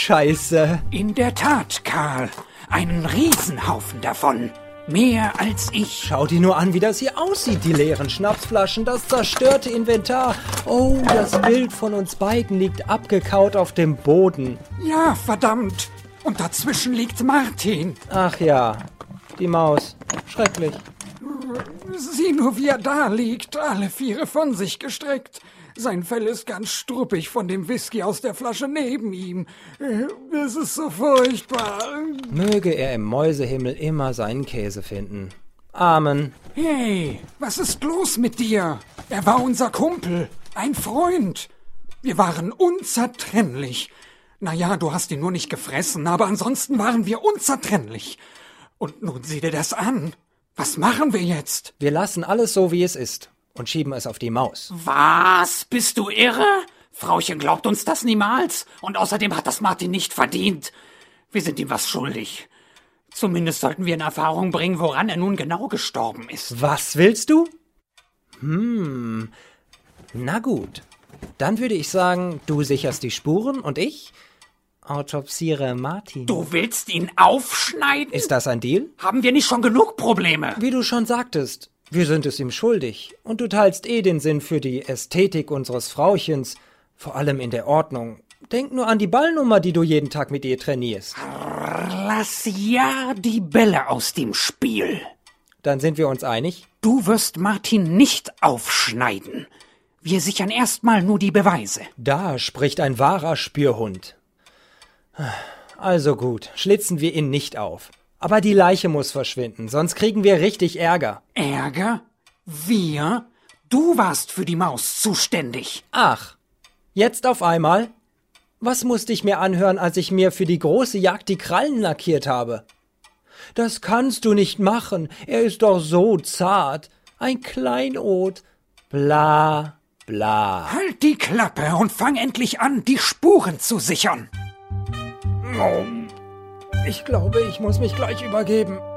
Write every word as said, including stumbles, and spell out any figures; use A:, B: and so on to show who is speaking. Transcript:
A: Scheiße.
B: In der Tat, Karl. Einen Riesenhaufen davon. Mehr als ich.
A: Schau dir nur an, wie das hier aussieht. Die leeren Schnapsflaschen, das zerstörte Inventar. Oh, das Bild von uns beiden liegt abgekaut auf dem Boden.
B: Ja, verdammt. Und dazwischen liegt Martin.
A: Ach ja, die Maus. Schrecklich.
B: Sieh nur, wie er da liegt, alle Viere von sich gestreckt. Sein Fell ist ganz struppig von dem Whisky aus der Flasche neben ihm. Es ist so furchtbar.
A: Möge er im Mäusehimmel immer seinen Käse finden. Amen.
B: Hey, was ist los mit dir? Er war unser Kumpel, ein Freund. Wir waren unzertrennlich. Naja, du hast ihn nur nicht gefressen, aber ansonsten waren wir unzertrennlich. Und nun sieh dir das an. Was machen wir jetzt?
A: Wir lassen alles so, wie es ist. Und schieben es auf die Maus.
B: Was? Bist du irre? Frauchen glaubt uns das niemals. Und außerdem hat das Martin nicht verdient. Wir sind ihm was schuldig. Zumindest sollten wir in Erfahrung bringen, woran er nun genau gestorben ist.
A: Was willst du? Hm, na gut. Dann würde ich sagen, du sicherst die Spuren und ich autopsiere Martin.
B: Du willst ihn aufschneiden?
A: Ist das ein Deal?
B: Haben wir nicht schon genug Probleme?
A: Wie du schon sagtest, wir sind es ihm schuldig. Und du teilst eh den Sinn für die Ästhetik unseres Frauchens, vor allem in der Ordnung. Denk nur an die Ballnummer, die du jeden Tag mit ihr trainierst.
B: Lass ja die Bälle aus dem Spiel.
A: Dann sind wir uns einig?
B: Du wirst Martin nicht aufschneiden. Wir sichern erstmal nur die Beweise.
A: Da spricht ein wahrer Spürhund. Also gut, schlitzen wir ihn nicht auf. Aber die Leiche muss verschwinden, sonst kriegen wir richtig Ärger.
B: Ärger? Wir? Du warst für die Maus zuständig.
A: Ach, jetzt auf einmal? Was musste ich mir anhören, als ich mir für die große Jagd die Krallen lackiert habe? Das kannst du nicht machen, er ist doch so zart. Ein Kleinod. Bla, bla.
B: Halt die Klappe und fang endlich an, die Spuren zu sichern.
A: Ich glaube, ich muss mich gleich übergeben.